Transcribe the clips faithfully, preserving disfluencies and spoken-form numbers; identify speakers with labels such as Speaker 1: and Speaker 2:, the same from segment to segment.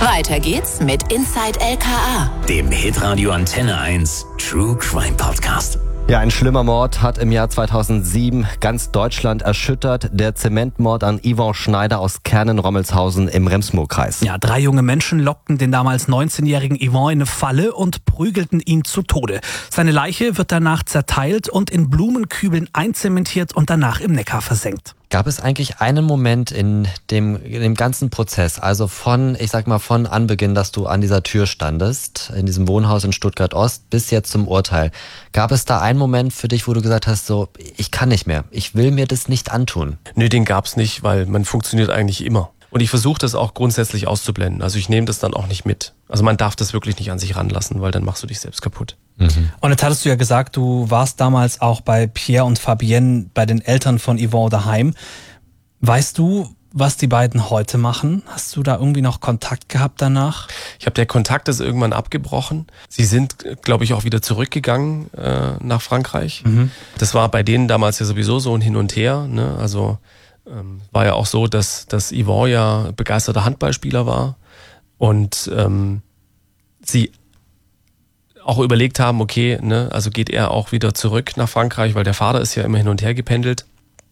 Speaker 1: Weiter geht's mit Inside L K A,
Speaker 2: dem Hitradio Antenne eins True Crime Podcast.
Speaker 3: Ja, ein schlimmer Mord hat im Jahr zweitausendsieben ganz Deutschland erschüttert. Der Zementmord an Yvon Schneider aus Kernen-Rommelshausen im Rems-Murr-Kreis.
Speaker 4: Ja, drei junge Menschen lockten den damals neunzehnjährigen Yvon in eine Falle und prügelten ihn zu Tode. Seine Leiche wird danach zerteilt und in Blumenkübeln einzementiert und danach im Neckar versenkt.
Speaker 3: Gab es eigentlich einen Moment in dem, in dem ganzen Prozess, also von, ich sag mal, von Anbeginn, dass du an dieser Tür standest, in diesem Wohnhaus in Stuttgart-Ost, bis jetzt zum Urteil, gab es da einen Moment für dich, wo du gesagt hast, so, ich kann nicht mehr, ich will mir das nicht antun?
Speaker 5: Nö, den gab's nicht, weil man funktioniert eigentlich immer. Und ich versuche das auch grundsätzlich auszublenden. Also ich nehme das dann auch nicht mit. Also man darf das wirklich nicht an sich ranlassen, weil dann machst du dich selbst kaputt.
Speaker 4: Mhm. Und jetzt hattest du ja gesagt, du warst damals auch bei Pierre und Fabienne, bei den Eltern von Yvon daheim. Weißt du, was die beiden heute machen? Hast du da irgendwie noch Kontakt gehabt danach?
Speaker 5: Ich habe der Kontakt ist irgendwann abgebrochen. Sie sind, glaube ich, auch wieder zurückgegangen äh, nach Frankreich. Mhm. Das war bei denen damals ja sowieso so ein Hin und Her. Ne? Also ähm, war ja auch so, dass, dass Yvon ja begeisterter Handballspieler war und ähm, sie auch überlegt haben, okay, ne, also geht er auch wieder zurück nach Frankreich, weil der Vater ist ja immer hin und her gependelt.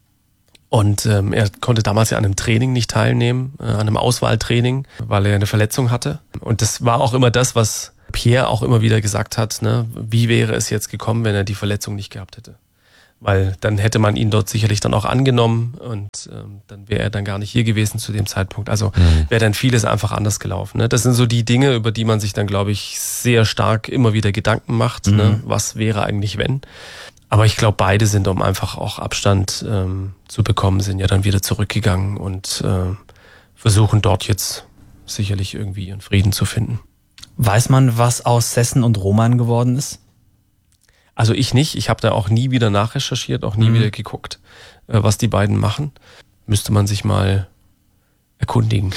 Speaker 5: Und ähm, er konnte damals ja an einem Training nicht teilnehmen, äh, an einem Auswahltraining, weil er eine Verletzung hatte. Und das war auch immer das, was Pierre auch immer wieder gesagt hat, ne, wie wäre es jetzt gekommen, wenn er die Verletzung nicht gehabt hätte. Weil dann hätte man ihn dort sicherlich dann auch angenommen und ähm, dann wäre er dann gar nicht hier gewesen zu dem Zeitpunkt. Also mhm. wäre dann vieles einfach anders gelaufen. Ne? Das sind so die Dinge, über die man sich dann, glaube ich, sehr stark immer wieder Gedanken macht. Mhm. Ne? Was wäre eigentlich, wenn? Aber ich glaube, beide sind, um einfach auch Abstand ähm, zu bekommen, sind ja dann wieder zurückgegangen und äh, versuchen dort jetzt sicherlich irgendwie ihren Frieden zu finden.
Speaker 4: Weiß man, was aus Sessen und Roman geworden ist?
Speaker 5: Also ich nicht. Ich habe da auch nie wieder nachrecherchiert, auch nie mhm. wieder geguckt, äh, was die beiden machen. Müsste man sich mal erkundigen.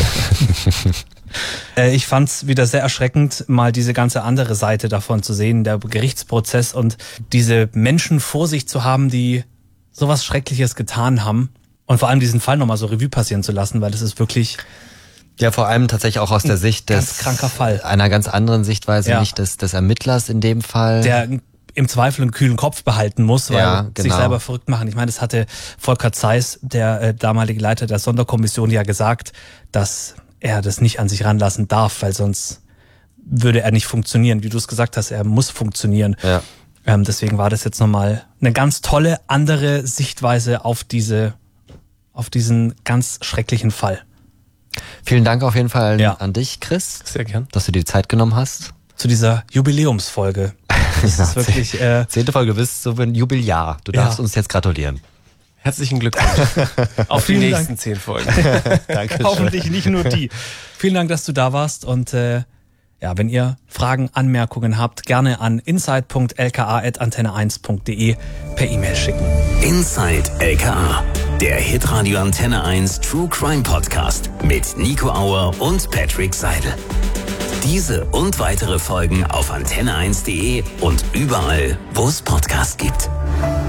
Speaker 4: Ich fand es wieder sehr erschreckend, mal diese ganze andere Seite davon zu sehen, der Gerichtsprozess und diese Menschen vor sich zu haben, die sowas Schreckliches getan haben und vor allem diesen Fall nochmal so Revue passieren zu lassen, weil das ist wirklich...
Speaker 3: Ja, vor allem tatsächlich auch aus der Sicht des...
Speaker 4: Ganz kranker Fall.
Speaker 3: Einer ganz anderen Sichtweise,
Speaker 4: ja.
Speaker 3: nicht des, des Ermittlers in dem Fall.
Speaker 4: Der im Zweifel einen kühlen Kopf behalten muss, weil
Speaker 3: ja, genau.
Speaker 4: sich selber verrückt machen. Ich meine, das hatte Volker Zeiss, der äh, damalige Leiter der Sonderkommission, ja gesagt, dass er das nicht an sich ranlassen darf, weil sonst würde er nicht funktionieren. Wie du es gesagt hast, er muss funktionieren.
Speaker 3: Ja.
Speaker 4: Ähm, deswegen war das jetzt nochmal eine ganz tolle andere Sichtweise auf diese, auf diesen ganz schrecklichen Fall.
Speaker 3: Vielen Dank auf jeden Fall
Speaker 4: ja.
Speaker 3: an dich, Chris.
Speaker 5: Sehr gern.
Speaker 3: Dass du dir die Zeit genommen hast.
Speaker 4: Zu dieser Jubiläumsfolge. Das ist wirklich... Äh,
Speaker 3: Zehnte Folge, bist so ein Jubiläar. Du darfst ja. uns jetzt gratulieren.
Speaker 5: Herzlichen Glückwunsch auf die nächsten Dank. zehn Folgen.
Speaker 3: Danke.
Speaker 4: Hoffentlich nicht nur die. Vielen Dank, dass du da warst und äh, ja, wenn ihr Fragen, Anmerkungen habt, gerne an inside punkt l k a at antenne eins punkt d e per E-Mail schicken.
Speaker 2: Inside L K A, der Hitradio Antenne eins True Crime Podcast mit Nico Auer und Patrick Seidel. Diese und weitere Folgen auf antenne eins punkt d e und überall, wo es Podcasts gibt.